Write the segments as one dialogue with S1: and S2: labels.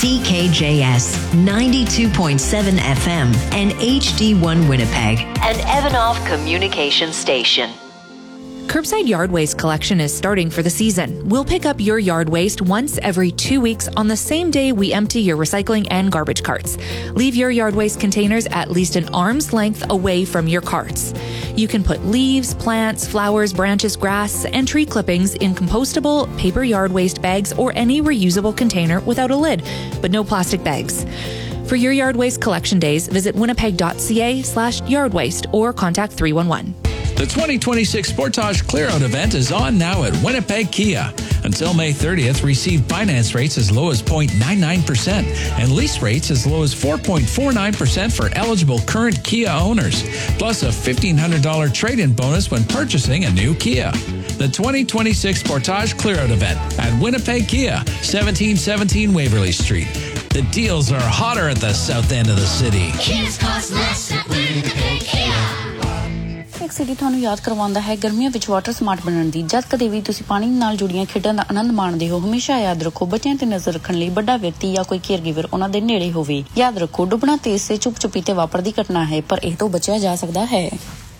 S1: CKJS 92.7 FM and HD1 Winnipeg, an Evanoff communication station.
S2: Curbside yard waste collection is starting for the season. We'll pick up your yard waste once every 2 weeks on the same day we empty your recycling and garbage carts. Leave your yard waste containers at least an arm's length away from your carts. You can put leaves, plants, flowers, branches, grass, and tree clippings in compostable paper yard waste bags or any reusable container without a lid, but no plastic bags. For your yard waste collection days, visit winnipeg.ca/yardwaste or contact 311.
S3: The 2026 Sportage Clearout event is on now at Winnipeg Kia. Until May 30th, receive finance rates as low as 0.99% and lease rates as low as 4.49% for eligible current Kia owners, plus a $1,500 trade-in bonus when purchasing a new Kia. The 2026 Sportage Clearout event at Winnipeg Kia, 1717 Waverly Street. The deals are hotter at the south end of the city.
S4: Kias cost less at Winnipeg Kia.
S5: ਇੱਕ city ਤੁਹਾਨੂੰ ਯਾਦ ਕਰਵਾਉਂਦਾ ਹੈ ਗਰਮੀਆਂ ਵਿੱਚ water smart ਬਣਨ ਦੀ। ਜਦ ਕਦੇ ਵੀ ਤੁਸੀਂ ਪਾਣੀ ਨਾਲ ਜੁੜੀਆਂ ਖੇਡਾਂ ਦਾ ਆਨੰਦ ਮਾਣਦੇ ਹੋ, ਹਮੇਸ਼ਾ ਯਾਦ ਰੱਖੋ ਬੱਚਿਆਂ ਤੇ ਨਜ਼ਰ ਰੱਖਣ ਲਈ ਵੱਡਾ ਵਿਅਕਤੀ ਜਾਂ ਕੋਈ ਕੇਅਰਗਿਵਰ ਉਹਨਾਂ ਦੇ ਨੇੜੇ ਹੋਵੇ। ਯਾਦ ਰੱਖੋ ਡੁੱਬਣਾ ਤੇਜ਼ ਸੇ ਚੁੱਪ-ਚੁਪੀਤੇ ਵਾਪਰਦੀ ਘਟਨਾ ਹੈ, ਪਰ ਇਹ ਤੋਂ ਬਚਿਆ ਜਾ ਸਕਦਾ ਹੈ।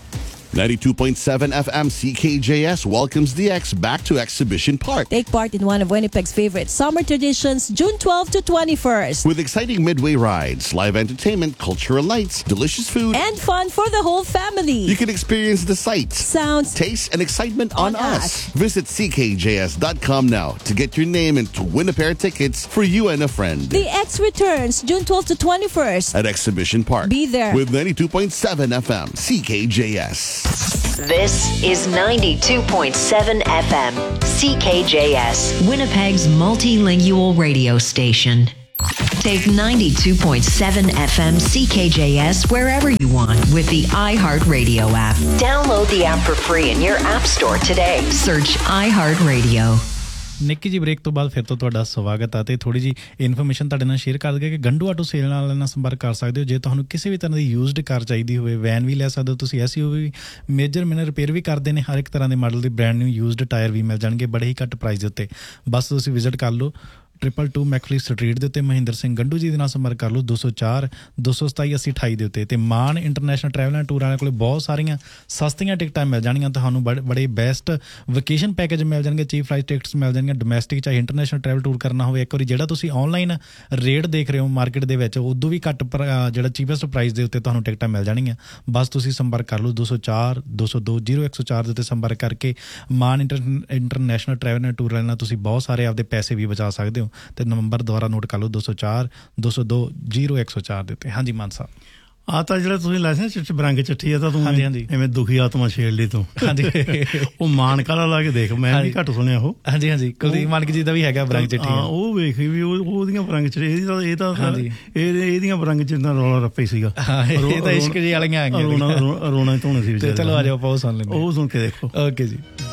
S6: 92.7 FM CKJS welcomes the X back to Exhibition Park.
S7: Take part in one of Winnipeg's favorite summer traditions, June 12th to 21st.
S6: With exciting midway rides, live entertainment, cultural nights, delicious food,
S7: and fun for the whole family.
S6: You can experience the sights,
S7: sounds,
S6: taste, and excitement on us. Visit CKJS.com now to get your name into win a pair of tickets for you and a friend.
S7: The X returns June 12th to 21st
S6: at Exhibition Park.
S7: Be there
S6: with 92.7 FM CKJS.
S1: This is 92.7 FM CKJS, Winnipeg's multilingual radio station. Take 92.7 FM CKJS wherever you want with the iHeartRadio app. Download the app for free in your app store today. Search iHeartRadio.
S8: ਨਿੱਕੀ ਜੀ break ਤੋਂ ਬਾਅਦ ਫਿਰ ਤੋਂ ਤੁਹਾਡਾ ਸਵਾਗਤ ਹੈ ਤੇ ਥੋੜੀ ਜੀ ਇਨਫੋਰਮੇਸ਼ਨ ਤੁਹਾਡੇ ਨਾਲ ਸ਼ੇਅਰ ਕਰ ਦਈਏ ਕਿ ਗੰਡੂ ਆਟੋ ਸੇਲ ਨਾਲ ਸੰਪਰਕ ਕਰ ਸਕਦੇ ਹੋ ਜੇ ਤੁਹਾਨੂੰ ਕਿਸੇ ਵੀ ਤਰ੍ਹਾਂ ਦੀ ਯੂਜ਼ਡ ਕਾਰ ਚਾਹੀਦੀ ਹੋਵੇ। ਵੈਨ ਵੀ ਲੈ ਸਕਦੇ ਹੋ ਤੁਸੀਂ, ਐਸਯੂਵੀ ਵੀ, ਮੇਜਰ ਮਿਨਰ ਰਿਪੇਅਰ ਵੀ ਕਰਦੇ ਨੇ। ਹਰ ਇੱਕ ਤਰ੍ਹਾਂ ਦੇ ਮਾਡਲ ਦੀ ਬ੍ਰਾਂਡ ਨਿਊ ਯੂਜ਼ਡ ਟਾਇਰ ਵੀ ਮਿਲ ਜਾਣਗੇ ਬੜੇ ਹੀ ਘੱਟ ਪ੍ਰਾਈਸ ਦੇ ਉੱਤੇ। ਬਸ ਤੁਸੀਂ ਵਿਜ਼ਿਟ ਕਰ ਲਓ 222 ਮੈਕਫਲੀ ਸਟਰੀਟ ਦੇ ਉੱਤੇ ਮਹਿੰਦਰ ਸਿੰਘ ਗੰਡੂ ਜੀ ਦੇ ਨਾਲ ਸੰਪਰਕ ਕਰ ਲਓ 204 227 8028 ਦੇ ਉੱਤੇ। ਤੇ ਮਾਨ ਇੰਟਰਨੈਸ਼ਨਲ ਟਰੈਵਲ ਐਂਡ ਟੂਰ ਵਾਲਿਆਂ ਕੋਲ ਬਹੁਤ ਸਾਰੀਆਂ ਸਸਤੀਆਂ ਟਿਕਟਾਂ ਮਿਲ ਜਾਣਗੀਆਂ ਤੁਹਾਨੂੰ। ਬੜੇ ਬੈਸਟ ਵਕੇਸ਼ਨ ਪੈਕੇਜ ਮਿਲ ਜਾਣਗੇ, ਚੀਪ ਫਲਾਈਟ ਟਿਕਟਸ ਮਿਲ ਜਾਣਗੀਆਂ। ਡੋਮੈਸਟਿਕ ਚਾਹੇ ਇੰਟਰਨੈਸ਼ਨਲ ਟਰੈਵਲ ਟੂਰ ਕਰਨਾ ਹੋਵੇ, ਇੱਕ ਵਾਰੀ ਜਿਹੜਾ ਤੁਸੀਂ ਆਨਲਾਈਨ ਰੇਟ ਦੇਖ ਰਹੇ ਹੋ ਮਾਰਕੀਟ ਦੇ ਵਿੱਚ ਉਦੋਂ ਵੀ ਘੱਟ ਜਿਹੜਾ ਚੀਪੈਸਟ ਪ੍ਰਾਈਸ ਦੇ ਉੱਤੇ ਤੁਹਾਨੂੰ ਟਿਕਟਾਂ ਮਿਲ ਜਾਣਗੀਆਂ। ਬਸ ਤੁਸੀਂ ਸੰਪਰਕ ਕਰ ਲਓ 204 202 0104 ਦੇ ਉੱਤੇ ਸੰਪਰਕ ਕਰਕੇ ਮਾਨ ਇੰਟਰਨੈਸ਼ਨਲ ਟਰੈਵਲ ਐਂਡ ਟੂਰ ਵਾਲਿਆਂ ਨਾਲ ਤੁਸੀਂ ਬਹੁਤ ਸਾਰੇ ਆਪਦੇ ਪੈਸੇ ਵੀ ਬਚਾ ਸਕਦੇ ਹੋ। ਤੇ ਨੰਬਰ ਦੁਬਾਰਾ ਨੋਟ ਕਰ ਲਓ 204 202 0104 ਦੇ ਉੱਤੇ। ਹਾਂਜੀ ਮਾਨ ਸਾਹਿਬ
S9: ਆ ਤਾਂ ਜਿਹੜਾ ਤੁਸੀਂ ਲਾਇਸੈਂਸ ਚ ਬਰੰਗ ਚੱਠੀ ਆ ਤਾਂ ਤੂੰ ਐਵੇਂ ਦੁਖੀ ਆਤਮਾ ਛੇੜ ਲਈ ਤੂੰ। ਹਾਂਜੀ ਉਹ ਮਾਨਕਾ ਲਾ ਕੇ ਦੇਖ, ਮੈਂ ਵੀ ਘੱਟ ਸੁਣਿਆ ਉਹ। ਹਾਂਜੀ ਹਾਂਜੀ ਕੁਲਦੀਪ ਮਾਨਕ ਜੀ ਦਾ ਵੀ ਹੈਗਾ ਬਰੰਗ ਚੱਠੀ। ਹਾਂ ਉਹ ਵੇਖ ਵੀ ਉਹਦੀਆਂ ਬਰੰਗ ਚ ਇਹ ਤਾਂ ਇਹਦੀਆਂ ਬਰੰਗ ਚ ਤਾਂ ਰੌਲਾ ਰੱਪੇ ਸੀਗਾ।
S8: ਇਹ ਤਾਂ ਇਸ਼ਕ ਜੀ ਵਾਲੀਆਂ ਹੈਗੀਆਂ,
S9: ਰੋਣਾ ਧੋਣਾ ਸੀ।
S8: ਚਲੋ ਆ ਜਾਓ ਆਪਾਂ ਉਹ ਸੁਣ ਲੈਂਦੇ,
S9: ਉਹ ਸੁਣ ਕੇ ਦੇਖੋ।
S8: ਓਕੇ ਜੀ।